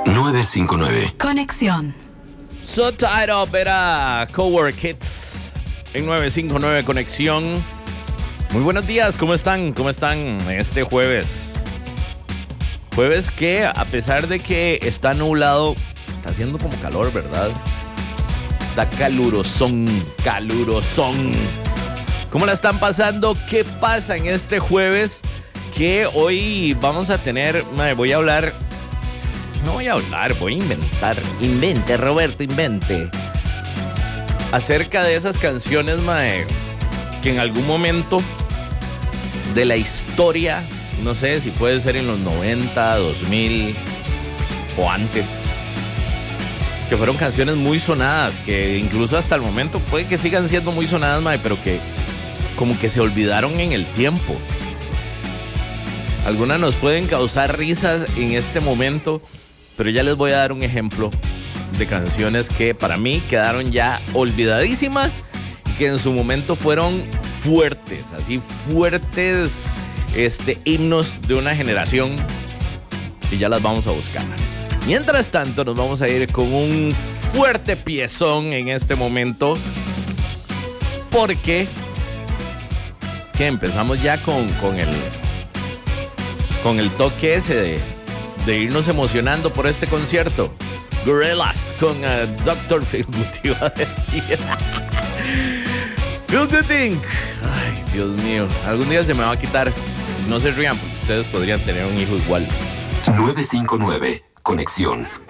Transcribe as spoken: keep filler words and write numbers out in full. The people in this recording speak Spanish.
nueve cinco nueve. Conexión. So Tied Up era Cowork Hits en nueve cinco nueve Conexión. Muy buenos días, ¿cómo están? ¿Cómo están este jueves? Jueves que, a pesar de que está nublado, está haciendo como calor, ¿verdad? Está calurosón, calurosón. ¿Cómo la están pasando? ¿Qué pasa en este jueves? Que hoy vamos a tener, madre, voy a hablar, no voy a hablar, voy a inventar, invente, Roberto, invente, acerca de esas canciones, madre, que en algún momento de la historia, no sé si puede ser en los noventa, dos mil o antes, que fueron canciones muy sonadas, que incluso hasta el momento puede que sigan siendo muy sonadas, madre, pero que como que se olvidaron en el tiempo. Algunas nos pueden causar risas en este momento, pero ya les voy a dar un ejemplo de canciones que para mí quedaron ya olvidadísimas y que en su momento fueron fuertes, así fuertes, este, himnos de una generación, y ya las vamos a buscar. Mientras tanto, nos vamos a ir con un fuerte piezón en este momento, porque que empezamos ya con, con el con el toque ese de, de irnos emocionando por este concierto. Gorillaz con uh, doctor Feelgood, iba a decir. Feel Good Thing. Ay, Dios mío, algún día se me va a quitar. No se rían, porque ustedes podrían tener un hijo igual. nueve cinco nueve Conexión.